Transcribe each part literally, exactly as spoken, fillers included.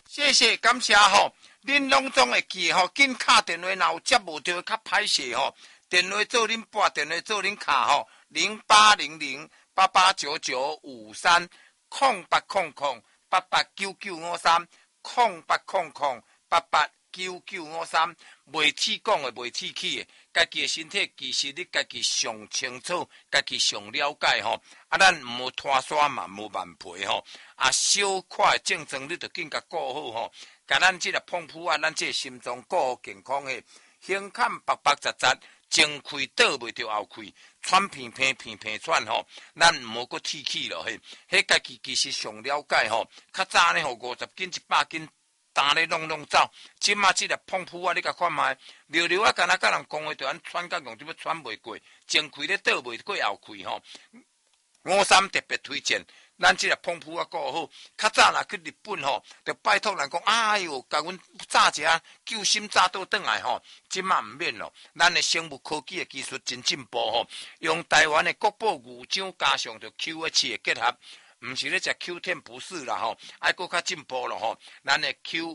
谢谢感谢吼，恁拢总会记吼，紧敲电话，若有接无到较歹势吼，电话做恁拨，电话做恁卡吼，零八零零八八九九五三空八空空八八九九五三空八空空八八九九五三，袂铁讲的，袂铁气的，家己的身体其实你家己上清楚，家己上了解吼。啊，咱唔好拖沙嘛，唔好慢皮吼。啊，小块症状你着紧甲顾好吼。甲咱即个碰扑啊，咱即个心脏顾好健康的，胸坎白白杂杂，前开倒袂着后开，喘片片片片喘吼。咱唔好搁铁气咯嘿，迄家己其实上了解吼。较早呢吼五十斤一百斤。打咧弄弄走，即马即个碰扑啊！你甲看卖，溜溜啊，敢若甲人讲话，就安喘甲用，即要喘袂过，前开咧倒袂过后开吼。五三特别推荐，咱即个碰扑啊，顾好。较早若去日本吼，就拜托人讲，哎哟，甲阮炸一下救心炸倒转来吼。即马毋免咯，咱的生物科技的技术真进步吼，用台湾的国宝牛掌加上着 Q H 的结合。毋是咧食 Q 天不是啦吼，爱搁较进步咯吼。咱的 Q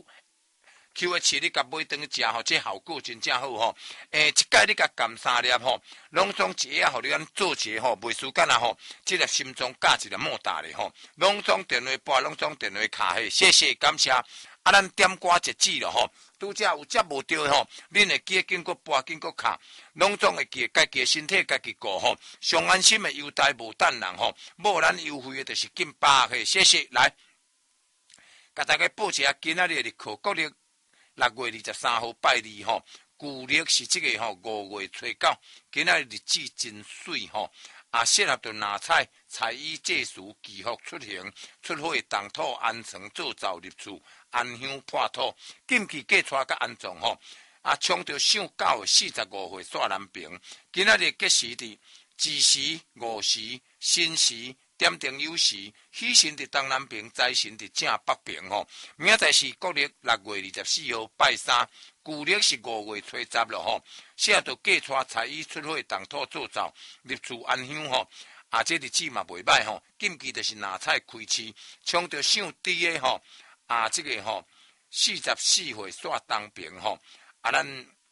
Q H 你甲买顿去食吼，这效果真正好吼。诶，一摆你甲含三粒吼，拢总一下互你安做一吼，袂输干啊吼。即个心脏加一个莫大咧吼，拢总电话拨，拢总电话卡嘿，谢谢感谢。啊，咱点歌一指咯吼，拄则有接无着吼，恁会记紧搁拨紧搁卡，拢总会记家己的身体家己顾吼，上安心的优待无等人吼，无咱优惠的就是紧八嘿，谢谢来，甲大家报一下今仔日的日课，国历六月二十三号拜二吼，旧历是这个吼五月初九，今仔日日子真水吼。啊，适合着拿彩彩衣借书祈福出行，出火动土安床做灶入厝，安香破土，禁忌嫁娶甲安葬吼。啊，冲着上九的四十五岁煞南平，今仔日吉时伫子时、午时、申时、点灯酉时，喜神伫东南平，财神伫正北平吼。明仔是国历六月二十四号拜三。旧历是五月初十咯吼，适合着嫁娶彩衣出火动土做灶入厝安香吼，啊这日子嘛袂歹吼，禁忌就是拿菜开市，冲着上低的吼，啊这个吼四十四岁煞东平吼，啊咱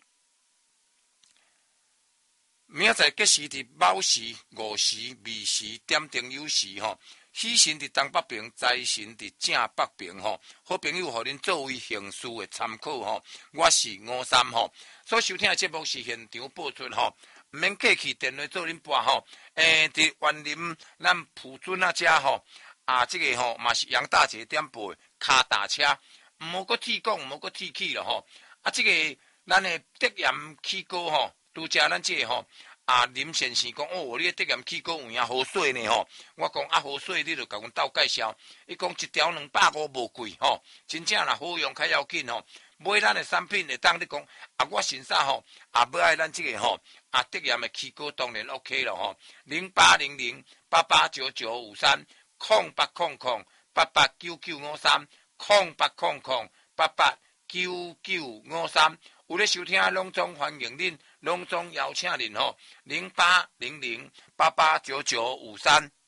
明仔载吉时伫卯时、午时、未时、点灯酉时吼。喜神伫东北平，财神伫正北平吼。好朋友，互恁作为行事的参考吼。我是五三吼，所收听的节目是现场播出吼，毋免客气，电话做恁拨吼。诶，伫园林咱普尊啊遮吼，啊，这个吼嘛是杨大姐点播卡打车，毋好搁铁讲，毋好搁铁气咯吼。啊，这个咱的德言起高吼，拄则咱这个吼。啊，林先生讲哦，你德言起高有影好水呢吼。我讲啊，好水你就甲阮斗介绍。伊讲一条两百五无贵吼，真正啦好用较要紧吼。买咱的产品会当你讲啊，我身上吼啊，要爱咱这个吼啊，德言的起高当然 OK 了吼。零八零零八八九九五三空八空空八八九九五三空八空空八八九九五三。有咧收听拢总欢迎恁，拢总邀请恁吼，零八零零八八九九五三。